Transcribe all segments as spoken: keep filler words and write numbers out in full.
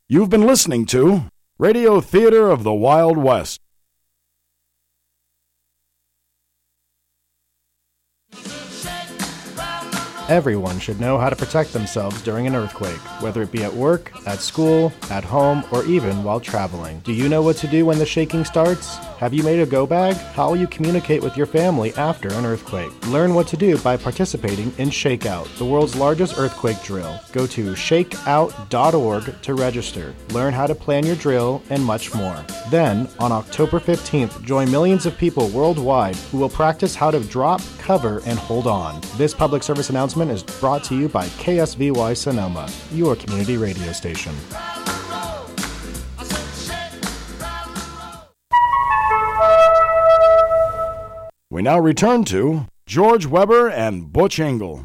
You've been listening to Radio Theater of the Wild West. Everyone should know how to protect themselves during an earthquake, whether it be at work, at school, at home, or even while traveling. Do you know what to do when the shaking starts? Have you made a go bag? How will you communicate with your family after an earthquake? Learn what to do by participating in Shakeout, the world's largest earthquake drill. Go to shakeout dot org to register. Learn how to plan your drill and much more. Then, on October fifteenth, join millions of people worldwide who will practice how to drop, cover, and hold on. This public service announcement is brought to you by K S V Y Sonoma, your community radio station. We now return to George Weber and Butch Engel.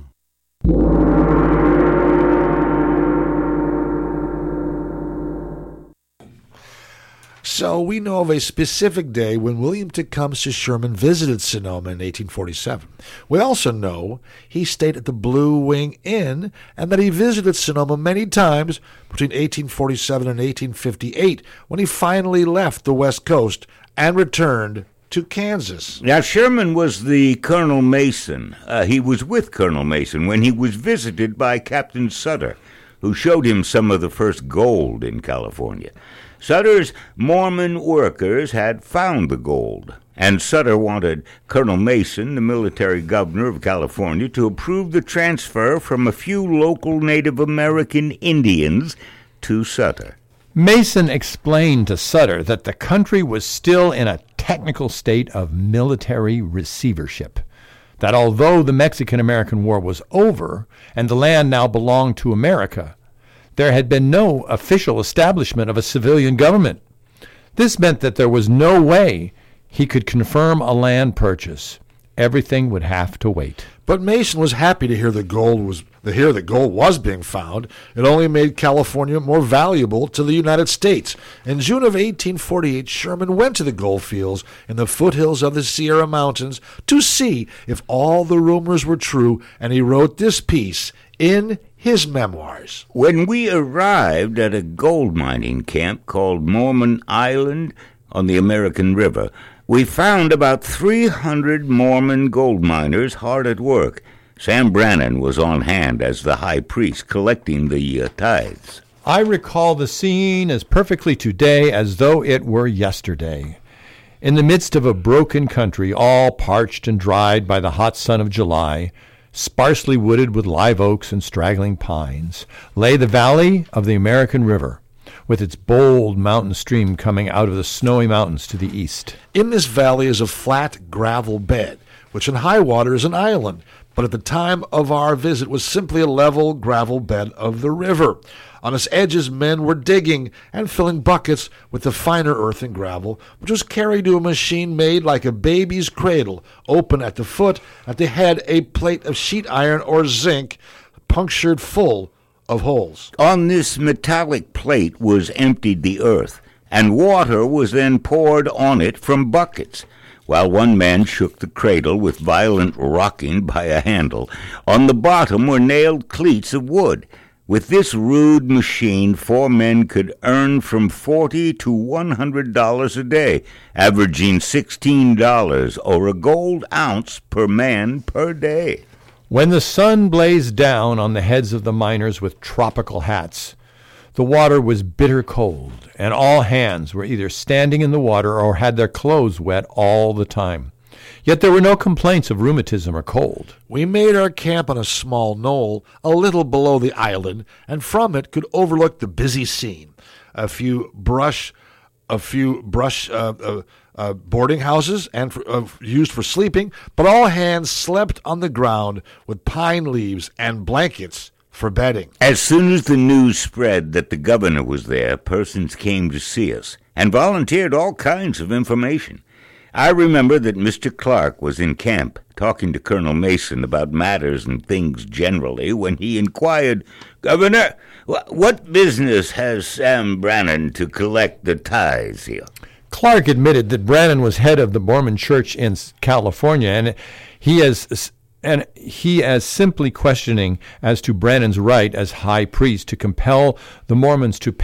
So we know of a specific day when William Tecumseh Sherman visited Sonoma in eighteen forty-seven. We also know he stayed at the Blue Wing Inn and that he visited Sonoma many times between eighteen forty-seven and eighteen fifty-eight when he finally left the West Coast and returned to Kansas. Now, Sherman was the Colonel Mason. Uh, he was with Colonel Mason when he was visited by Captain Sutter, who showed him some of the first gold in California. Sutter's Mormon workers had found the gold, and Sutter wanted Colonel Mason, the military governor of California, to approve the transfer from a few local Native American Indians to Sutter. Mason explained to Sutter that the country was still in a technical state of military receivership, that although the Mexican-American War was over and the land now belonged to America, there had been no official establishment of a civilian government. This meant that there was no way he could confirm a land purchase. Everything would have to wait. But Mason was happy to hear the gold was to hear that gold was being found. It only made California more valuable to the United States. In June of eighteen forty-eight, Sherman went to the gold fields in the foothills of the Sierra Mountains to see if all the rumors were true, and he wrote this piece in his memoirs. When we arrived at a gold mining camp called Mormon Island on the American River, we found about three hundred Mormon gold miners hard at work. Sam Brannan was on hand as the high priest collecting the uh, tithes. I recall the scene as perfectly today as though it were yesterday. In the midst of a broken country, all parched and dried by the hot sun of July, sparsely wooded with live oaks and straggling pines, lay the valley of the American River, with its bold mountain stream coming out of the snowy mountains to the east. In this valley is a flat gravel bed, which in high water is an island, but at the time of our visit was simply a level gravel bed of the river. On its edges, men were digging and filling buckets with the finer earth and gravel, which was carried to a machine made like a baby's cradle, open at the foot, at the head a plate of sheet iron or zinc, punctured full of holes. On this metallic plate was emptied the earth, and water was then poured on it from buckets, while one man shook the cradle with violent rocking by a handle. On the bottom were nailed cleats of wood. With this rude machine, four men could earn from forty to one hundred dollars a day, averaging sixteen dollars or a gold ounce per man per day. When the sun blazed down on the heads of the miners with tropical hats, the water was bitter cold, and all hands were either standing in the water or had their clothes wet all the time. Yet there were no complaints of rheumatism or cold. We made our camp on a small knoll a little below the island, and from it could overlook the busy scene. A few brush, a few brush uh, uh, uh, boarding houses and for, uh, used for sleeping, but all hands slept on the ground with pine leaves and blankets for bedding. As soon as the news spread that the governor was there, persons came to see us and volunteered all kinds of information. I remember that Mister Clark was in camp talking to Colonel Mason about matters and things generally when he inquired, "Governor, wh- what business has Sam Brannan to collect the tithes here?" Clark admitted that Brannan was head of the Mormon Church in California, and he has and he as simply questioning as to Brannan's right as high priest to compel the Mormons to pay